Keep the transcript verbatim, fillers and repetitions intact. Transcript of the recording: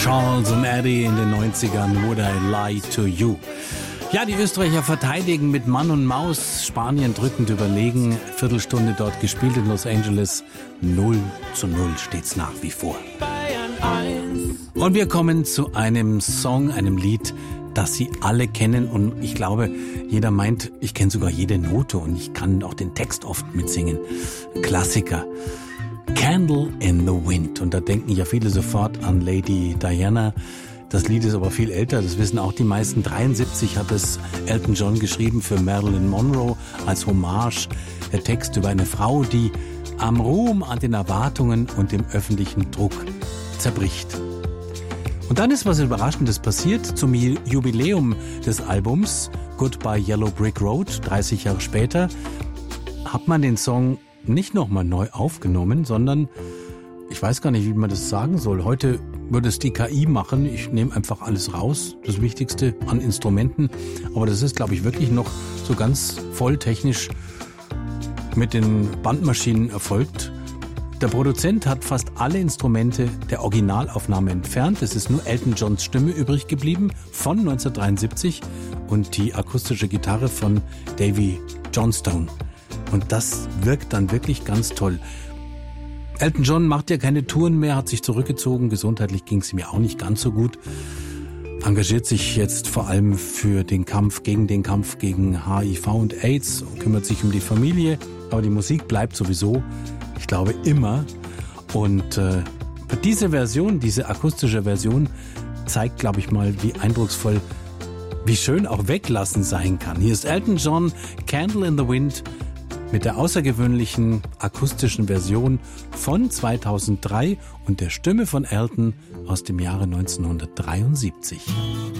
Charles und Eddie in den neunzigern, Would I Lie to You? Ja, die Österreicher verteidigen mit Mann und Maus. Spanien drückend überlegen. Viertelstunde dort gespielt in Los Angeles. null zu null steht's nach wie vor. Und wir kommen zu einem Song, einem Lied, das Sie alle kennen. Und ich glaube, jeder meint, ich kenne sogar jede Note und ich kann auch den Text oft mitsingen. Klassiker. Candle in the Wind. Und da denken ja viele sofort an Lady Diana. Das Lied ist aber viel älter, das wissen auch die meisten. dreiundsiebzig hat es Elton John geschrieben für Marilyn Monroe als Hommage. Der Text über eine Frau, die am Ruhm, an den Erwartungen und dem öffentlichen Druck zerbricht. Und dann ist was Überraschendes passiert. Zum Jubiläum des Albums Goodbye Yellow Brick Road, dreißig Jahre später, hat man den Song nicht nochmal neu aufgenommen, sondern ich weiß gar nicht, wie man das sagen soll. Heute würde es die K I machen. Ich nehme einfach alles raus, das Wichtigste an Instrumenten. Aber das ist, glaube ich, wirklich noch so ganz voll technisch mit den Bandmaschinen erfolgt. Der Produzent hat fast alle Instrumente der Originalaufnahme entfernt. Es ist nur Elton Johns Stimme übrig geblieben von neunzehnhundertdreiundsiebzig und die akustische Gitarre von Davy Johnstone. Und das wirkt dann wirklich ganz toll. Elton John macht ja keine Touren mehr, hat sich zurückgezogen. Gesundheitlich ging es ihm ja auch nicht ganz so gut. Engagiert sich jetzt vor allem für den Kampf gegen den Kampf gegen H I V und AIDS und kümmert sich um die Familie. Aber die Musik bleibt sowieso, ich glaube, immer. Und äh, diese Version, diese akustische Version zeigt, glaube ich mal, wie eindrucksvoll, wie schön auch Weglassen sein kann. Hier ist Elton John, Candle in the Wind, mit der außergewöhnlichen akustischen Version von zweitausenddrei und der Stimme von Elton aus dem Jahre neunzehnhundertdreiundsiebzig.